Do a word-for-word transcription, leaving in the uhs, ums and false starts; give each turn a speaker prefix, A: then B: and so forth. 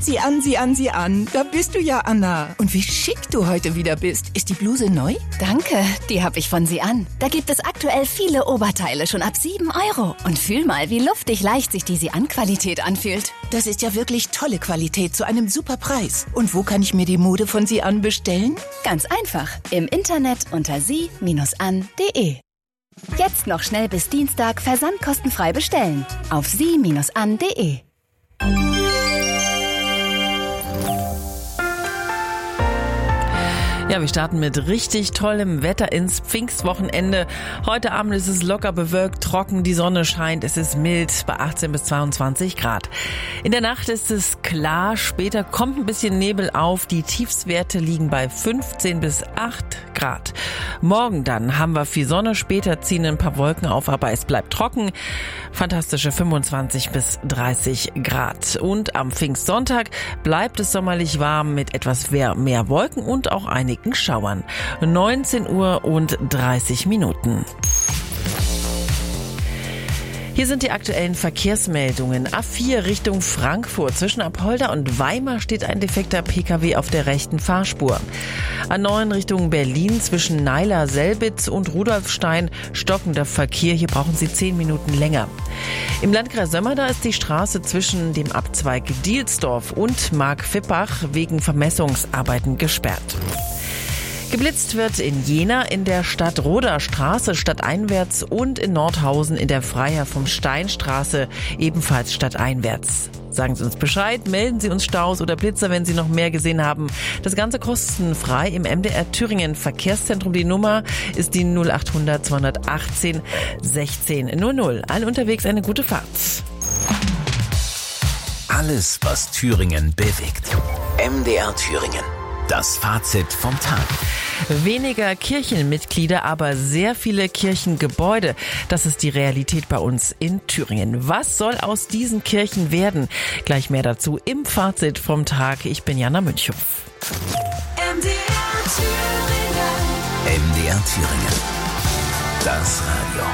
A: Sieh an, sieh an, sieh an. Da bist du ja, Anna. Und wie schick du heute wieder bist. Ist die Bluse neu?
B: Danke, die habe ich von Sie an. Da gibt es aktuell viele Oberteile schon ab sieben Euro. Und fühl mal, wie luftig leicht sich die Sie an Qualität anfühlt.
A: Das ist ja wirklich tolle Qualität zu einem super Preis. Und wo kann ich mir die Mode von Sie an bestellen?
B: Ganz einfach. Im Internet unter sie Bindestrich an Punkt de. Jetzt noch schnell bis Dienstag versandkostenfrei bestellen. Auf sie Bindestrich an Punkt de.
C: Ja, wir starten mit richtig tollem Wetter ins Pfingstwochenende. Heute Abend ist es locker bewölkt, trocken, die Sonne scheint, es ist mild bei achtzehn bis zweiundzwanzig Grad. In der Nacht ist es klar, später kommt ein bisschen Nebel auf, die Tiefstwerte liegen bei fünfzehn bis acht Grad. Morgen dann haben wir viel Sonne, später ziehen ein paar Wolken auf, aber es bleibt trocken. Fantastische fünfundzwanzig bis dreißig Grad. Und am Pfingstsonntag bleibt es sommerlich warm mit etwas mehr Wolken und auch einigen Schauern. neunzehn Uhr und dreißig Minuten. Hier sind die aktuellen Verkehrsmeldungen. A vier Richtung Frankfurt. Zwischen Apolda und Weimar steht ein defekter Pkw auf der rechten Fahrspur. A neun Richtung Berlin zwischen Neiler-Selbitz und Rudolfstein stockender Verkehr. Hier brauchen Sie zehn Minuten länger. Im Landkreis Sömmerda ist die Straße zwischen dem Abzweig Dielsdorf und Mark-Fippach wegen Vermessungsarbeiten gesperrt. Geblitzt wird in Jena in der Stadtroder Straße stadteinwärts und in Nordhausen in der Freiherr vom Stein-Straße ebenfalls stadteinwärts. Sagen Sie uns Bescheid, melden Sie uns Staus oder Blitzer, wenn Sie noch mehr gesehen haben. Das Ganze kostenfrei im M D R Thüringen Verkehrszentrum. Die Nummer ist die null acht hundert zweihundertachtzehn sechzehn null null. Alle unterwegs eine gute Fahrt.
D: Alles, was Thüringen bewegt. M D R Thüringen. Das Fazit vom Tag.
C: Weniger Kirchenmitglieder, aber sehr viele Kirchengebäude. Das ist die Realität bei uns in Thüringen. Was soll aus diesen Kirchen werden? Gleich mehr dazu im Fazit vom Tag. Ich bin Jana Münchow.
E: M D R Thüringen.
D: M D R Thüringen. Das Radio.